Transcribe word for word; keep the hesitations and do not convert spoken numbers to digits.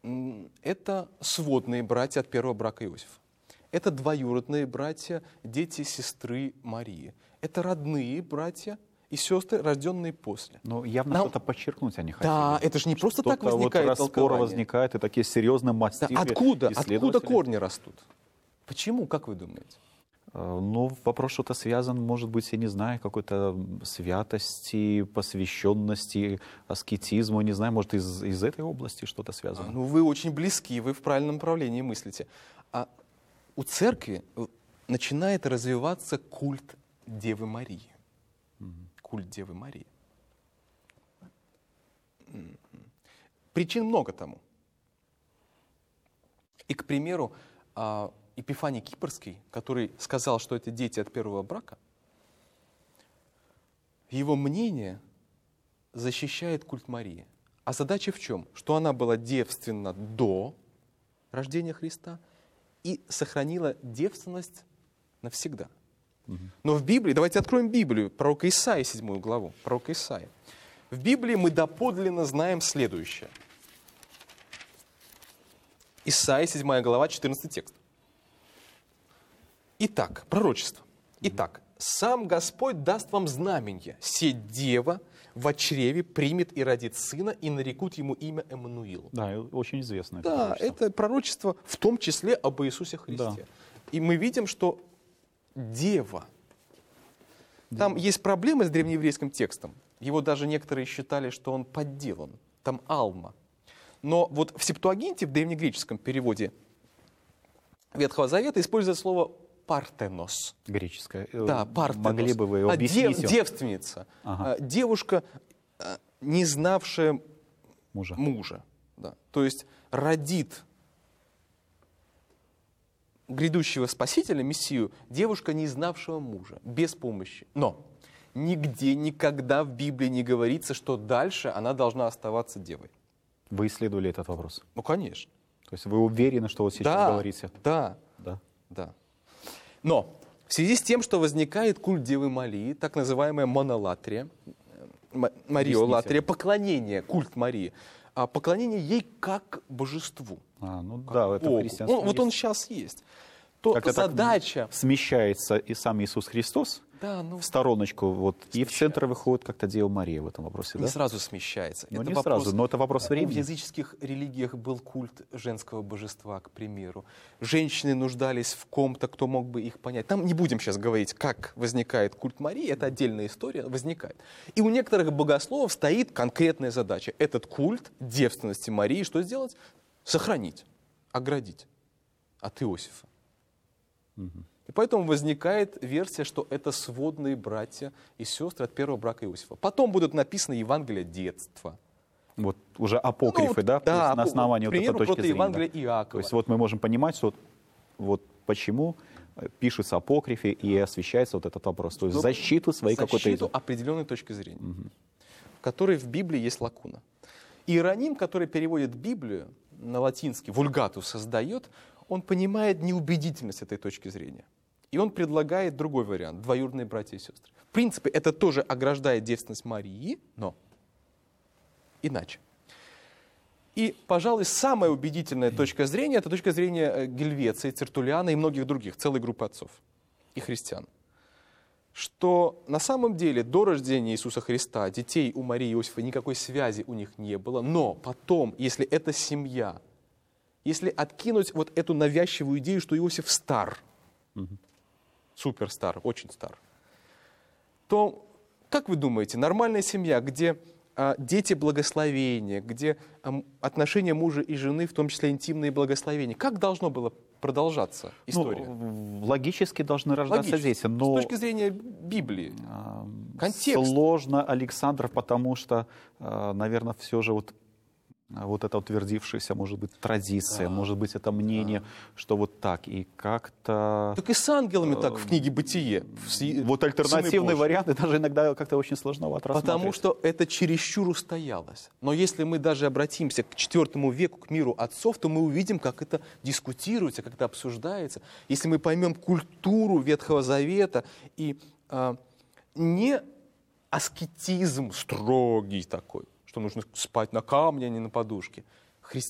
это сводные братья от первого брака Иосифа. Это двоюродные братья, дети сестры Марии. Это родные братья и сестры, рожденные после. Но явно Нам... что-то подчеркнуть они хотели. Да, это же не просто так возникает вот распор возникает, и такие серьезные мастифы. Да, откуда? Откуда корни растут? Почему, как вы думаете? Ну, вопрос что-то связан, может быть, я не знаю, какой-то святости, посвященности, аскетизму, не знаю, может, из, из этой области что-то связано. Ну, вы очень близки, вы в правильном направлении мыслите. А у церкви начинает развиваться культ Девы Марии. Mm-hmm. Культ Девы Марии. Причин много тому. И, к примеру, Епифаний Кипрский, который сказал, что это дети от первого брака, его мнение защищает культ Марии. А задача в чем? Что она была девственна до рождения Христа и сохранила девственность навсегда. Угу. Но в Библии, давайте откроем Библию, пророка Исаии, седьмую главу, пророка Исаии. В Библии мы доподлинно знаем следующее. Исаия, седьмая глава, четырнадцатый текст. Итак, пророчество. Итак, сам Господь даст вам знамение. Се дева в чреве примет и родит сына, и нарекут ему имя Эммануил. Да, очень известно. Да, пророчество. Это пророчество в том числе об Иисусе Христе. Да. И мы видим, что дева. Там дева. Есть проблемы с древнееврейским текстом. Его даже некоторые считали, что он подделан. Там алма. Но вот в Септуагинте, в древнегреческом переводе Ветхого Завета, используется слово партенос. Греческое. Да, партенос. Могли бы вы объяснить? Дев, девственница. Ага. Девушка, не знавшая мужа. мужа. Да. То есть родит грядущего Спасителя, Мессию, девушка, не знавшего мужа, без помощи. Но нигде, никогда в Библии не говорится, что дальше она должна оставаться девой. Вы исследовали этот вопрос? Ну, конечно. То есть вы уверены, что вот сейчас да, говорите? Да, да, да. Но в связи с тем, что возникает культ Девы Марии, так называемая монолатрия, мариолатрия, поклонение, культ Марии, поклонение ей как божеству. А, ну как да, это Богу. христианство. Он, вот он сейчас есть. То как задача... Смещается и сам Иисус Христос да, ну, в стороночку, вот, и в центр выходит как-то Дева Мария в этом вопросе. Не да? сразу смещается. Ну, это не вопрос... сразу, но это вопрос времени. В языческих религиях был культ женского божества, к примеру. Женщины нуждались в ком-то, кто мог бы их понять. Там не будем сейчас говорить, как возникает культ Марии, это отдельная история, возникает. И у некоторых богословов стоит конкретная задача. Этот культ девственности Марии что сделать? Сохранить, оградить от Иосифа. Угу. И поэтому возникает версия, что это сводные братья и сестры от первого брака Иосифа. Потом будут написаны Евангелия детства. Вот уже апокрифы, ну, да, да, на основании вот этой точки зрения. Евангелия да. Иакова. То есть вот мы можем понимать, что вот почему пишутся апокрифы и освещается вот этот вопрос. То есть ну, защиту своей какой-то... Защиту определенной точки зрения, угу. в которой в Библии есть лакуна. Иероним, который переводит Библию на латинский, вульгату создает, он понимает неубедительность этой точки зрения. И он предлагает другой вариант, двоюродные братья и сестры. В принципе, это тоже ограждает девственность Марии, но иначе. И, пожалуй, самая убедительная точка зрения, это точка зрения Гельвеции, Тертуллиана и многих других, целой группы отцов и христиан. Что на самом деле до рождения Иисуса Христа детей у Марии и Иосифа никакой связи у них не было, но потом, если эта семья, если откинуть вот эту навязчивую идею, что Иосиф стар, угу. суперстар, очень стар, то, как вы думаете, нормальная семья, где а, дети благословения, где а, отношения мужа и жены, в том числе интимные благословения, как должно было продолжаться история? Ну, логически должны рождаться логически, дети, но... С точки зрения Библии, а, контекст. Сложно, Александр, потому что, а, наверное, все же вот вот это утвердившаяся, может быть, традиция, да, может быть, это мнение, да. что вот так, и как-то... Так и с ангелами так в книге «Бытие». В вот альтернативные варианты даже иногда как-то очень сложновато рассматривать. Потому что это чересчур устоялось. Но если мы даже обратимся к четвёртому веку, к миру отцов, то мы увидим, как это дискутируется, как это обсуждается. Если мы поймем культуру Ветхого Завета и а, не аскетизм строгий такой, что нужно спать на камне, а не на подушке.